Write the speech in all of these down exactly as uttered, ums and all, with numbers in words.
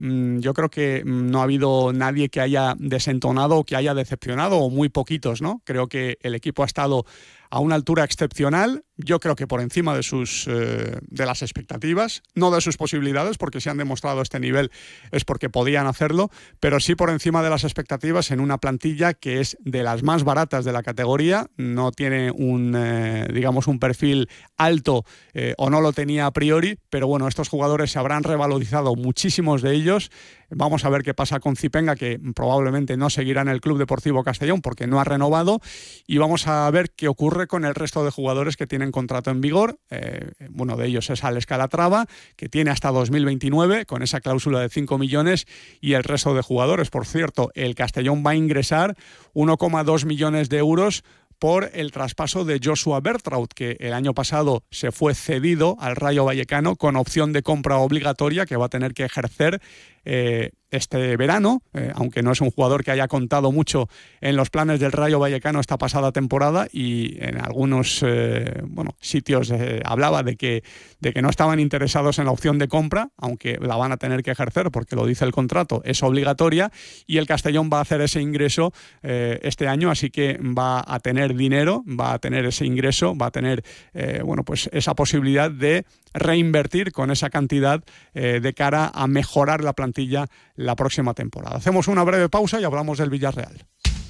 yo creo que no ha habido nadie que haya desentonado o que haya decepcionado, o muy poquitos, ¿no? Creo que el equipo ha estado a una altura excepcional, yo creo que por encima de sus eh, de las expectativas, no de sus posibilidades, porque si han demostrado este nivel es porque podían hacerlo, pero sí por encima de las expectativas en una plantilla que es de las más baratas de la categoría, no tiene un, eh, digamos, un perfil alto eh, o no lo tenía a priori, pero bueno, estos jugadores se habrán revalorizado, muchísimos de ellos. Vamos a ver qué pasa con Zipenga, que probablemente no seguirá en el Club Deportivo Castellón porque no ha renovado, y vamos a ver qué ocurre con el resto de jugadores que tienen contrato en vigor. Eh, uno de ellos es Alex Calatrava, que tiene hasta dos mil veintinueve con esa cláusula de cinco millones, y el resto de jugadores. Por cierto, el Castellón va a ingresar uno coma dos millones de euros por el traspaso de Joshua Bertraud, que el año pasado se fue cedido al Rayo Vallecano con opción de compra obligatoria que va a tener que ejercer eh, este verano, eh, aunque no es un jugador que haya contado mucho en los planes del Rayo Vallecano esta pasada temporada, y en algunos eh, bueno, sitios eh, hablaba de que, de que no estaban interesados en la opción de compra, aunque la van a tener que ejercer porque lo dice el contrato, es obligatoria, y el Castellón va a hacer ese ingreso eh, este año, así que va a tener dinero, va a tener ese ingreso, va a tener eh, bueno, pues esa posibilidad de reinvertir con esa cantidad eh, de cara a mejorar la plantilla la próxima temporada. Hacemos una breve pausa y hablamos del Villarreal.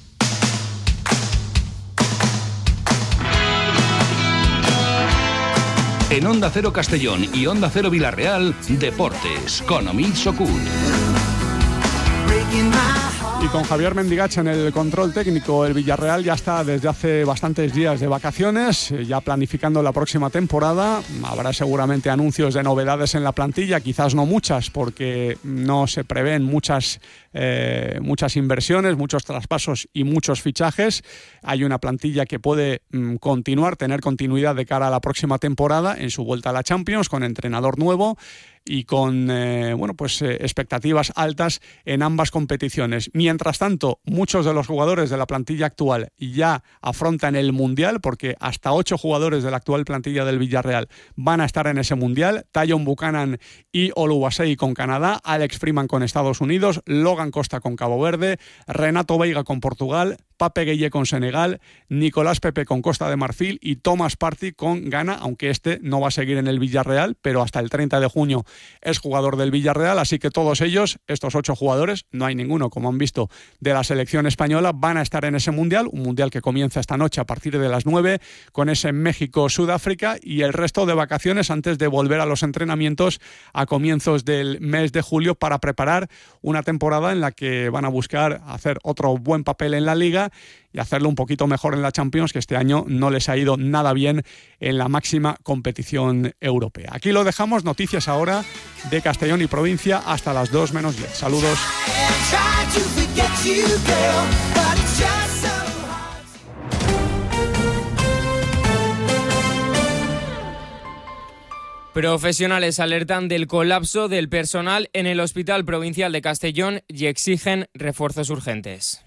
En Onda Cero Castellón y Onda Cero Villarreal, Deportes, con Omid Socul. Y con Javier Mendigacha en el control técnico, el Villarreal ya está desde hace bastantes días de vacaciones, ya planificando la próxima temporada. Habrá seguramente anuncios de novedades en la plantilla, quizás no muchas, porque no se prevén muchas, eh, muchas inversiones, muchos traspasos y muchos fichajes. Hay una plantilla que puede mm, continuar, tener continuidad de cara a la próxima temporada en su vuelta a la Champions, con entrenador nuevo y con eh, bueno, pues, eh, expectativas altas en ambas competiciones. Mientras tanto, muchos de los jugadores de la plantilla actual ya afrontan el Mundial, porque hasta ocho jugadores de la actual plantilla del Villarreal van a estar en ese Mundial. Tyon Buchanan y Oluwasei con Canadá, Alex Freeman con Estados Unidos, Logan Costa con Cabo Verde, Renato Veiga con Portugal, Pape Gueye con Senegal, Nicolás Pepe con Costa de Marfil y Thomas Partey con Ghana, aunque este no va a seguir en el Villarreal, pero hasta el treinta de junio es jugador del Villarreal, así que todos ellos, estos ocho jugadores, no hay ninguno, como han visto, de la selección española, van a estar en ese Mundial, un Mundial que comienza esta noche a partir de las nueve, con ese México-Sudáfrica, y el resto de vacaciones antes de volver a los entrenamientos a comienzos del mes de julio para preparar una temporada en la que van a buscar hacer otro buen papel en la Liga y hacerlo un poquito mejor en la Champions, que este año no les ha ido nada bien en la máxima competición europea. Aquí lo dejamos, noticias ahora de Castellón y provincia hasta las dos menos diez. Saludos. Profesionales alertan del colapso del personal en el Hospital Provincial de Castellón y exigen refuerzos urgentes.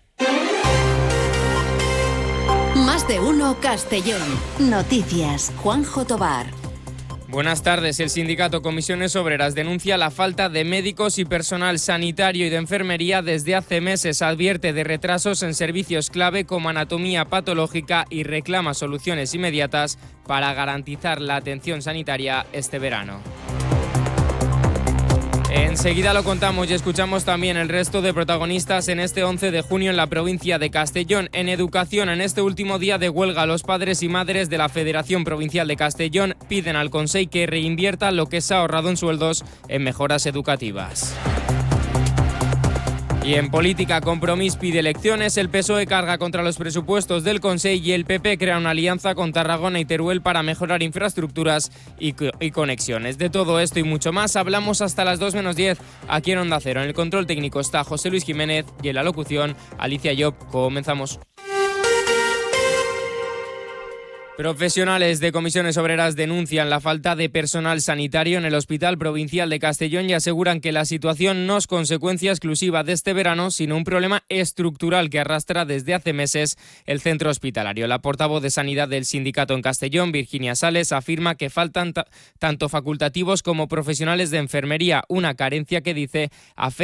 Más de uno Castellón. Noticias. Juanjo Tobar. Buenas tardes. El sindicato Comisiones Obreras denuncia la falta de médicos y personal sanitario y de enfermería desde hace meses. Advierte de retrasos en servicios clave como anatomía patológica y reclama soluciones inmediatas para garantizar la atención sanitaria este verano. Enseguida lo contamos y escuchamos también el resto de protagonistas en este once de junio en la provincia de Castellón. En educación, en este último día de huelga, los padres y madres de la Federación Provincial de Castellón piden al Consell que reinvierta lo que se ha ahorrado en sueldos en mejoras educativas. Y en política, Compromís pide elecciones, el P S O E carga contra los presupuestos del Consell y el P P crea una alianza con Tarragona y Teruel para mejorar infraestructuras y, y conexiones. De todo esto y mucho más hablamos hasta las dos menos diez aquí en Onda Cero. En el control técnico está José Luis Jiménez y en la locución Alicia Llop. Comenzamos. Profesionales de comisiones obreras denuncian la falta de personal sanitario en el Hospital Provincial de Castellón y aseguran que la situación no es consecuencia exclusiva de este verano, sino un problema estructural que arrastra desde hace meses el centro hospitalario. La portavoz de Sanidad del sindicato en Castellón, Virginia Sales, afirma que faltan tanto facultativos como profesionales de enfermería, una carencia que dice afecta